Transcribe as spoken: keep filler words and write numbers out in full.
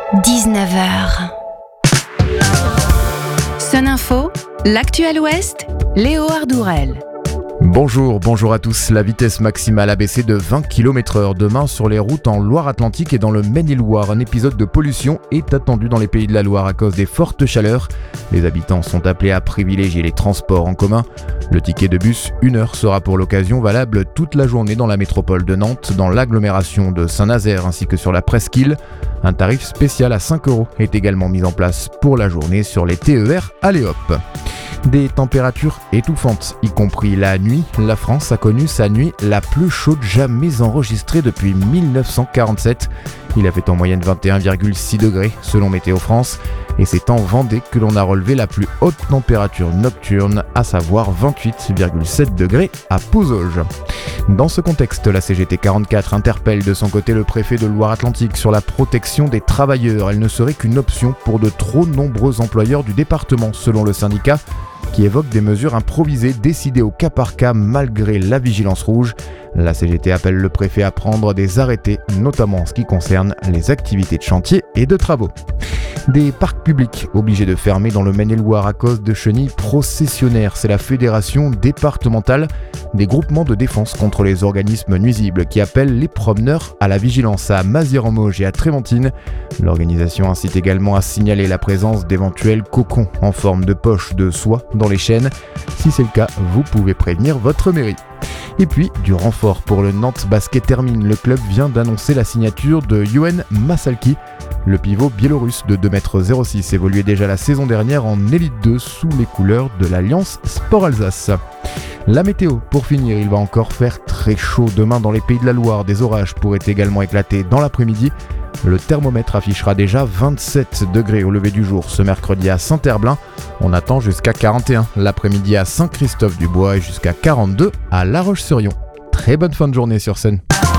dix-neuf heures. Sun Info, l'actu à l'Ouest, Léo Ardourel. Bonjour, bonjour à tous. La vitesse maximale a baissé de vingt kilomètres heure demain sur les routes en Loire-Atlantique et dans le Maine-et-Loire. Un épisode de pollution est attendu dans les Pays de la Loire à cause des fortes chaleurs. Les habitants sont appelés à privilégier les transports en commun. Le ticket de bus, une heure, sera pour l'occasion valable toute la journée dans la métropole de Nantes, dans l'agglomération de Saint-Nazaire ainsi que sur la presqu'île. Un tarif spécial à cinq euros est également mis en place pour la journée sur les T E R Aléop. Des températures étouffantes, y compris la nuit. La France a connu sa nuit la plus chaude jamais enregistrée depuis dix-neuf cent quarante-sept. Il a fait en moyenne vingt et un virgule six degrés selon Météo France. Et c'est en Vendée que l'on a relevé la plus haute température nocturne, à savoir vingt-huit virgule sept degrés à Pouzauges. Dans ce contexte, la C G T quarante-quatre interpelle de son côté le préfet de Loire-Atlantique sur la protection des travailleurs. Elle ne serait qu'une option pour de trop nombreux employeurs du département, selon le syndicat, qui évoque des mesures improvisées décidées au cas par cas malgré la vigilance rouge. La C G T appelle le préfet à prendre des arrêtés, notamment en ce qui concerne les activités de chantier et de travaux. Des parcs publics obligés de fermer dans le Maine-et-Loire à cause de chenilles processionnaires. C'est la fédération départementale des groupements de défense contre les organismes nuisibles qui appelle les promeneurs à la vigilance à Mazières-en-Mauges et à Trémentine. L'organisation incite également à signaler la présence d'éventuels cocons en forme de poche de soie dans les chênes. Si c'est le cas, vous pouvez prévenir votre mairie. Et puis, du renfort pour le Nantes Basket Hermine. Le club vient d'annoncer la signature de Yoann Masalki. Le pivot biélorusse de deux mètres zéro six évoluait déjà la saison dernière en Élite deux sous les couleurs de l'Alliance Sport Alsace. La météo, pour finir, il va encore faire très chaud demain dans les Pays de la Loire. Des orages pourraient également éclater dans l'après-midi. Le thermomètre affichera déjà vingt-sept degrés au lever du jour ce mercredi à Saint-Herblain. On attend jusqu'à quarante et un l'après-midi à Saint-Christophe-du-Bois et jusqu'à quarante-deux à La Roche-sur-Yon. Très bonne fin de journée sur Sun.